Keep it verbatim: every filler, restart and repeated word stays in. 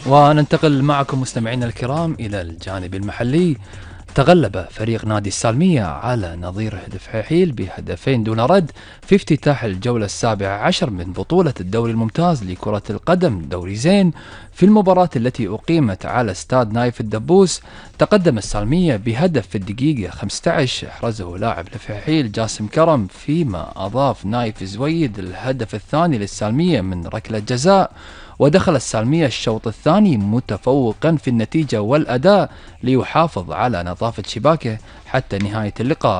وننتقل معكم مستمعينا الكرام إلى الجانب المحلي. تغلب فريق نادي السالمية على نظيره دفعيل بهدفين دون رد في افتتاح الجولة السابعة عشر من بطولة الدوري الممتاز لكرة القدم دوري زين. في المباراة التي أقيمت على استاد نايف الدبوس، تقدم السالمية بهدف في الدقيقة خمسة عشر احرزه لاعب دفعيل جاسم كرم، فيما أضاف نايف زويد الهدف الثاني للسالمية من ركلة جزاء. ودخل السالمية الشوط الثاني متفوقا في النتيجة والأداء ليحافظ على نظافة شباكه حتى نهاية اللقاء.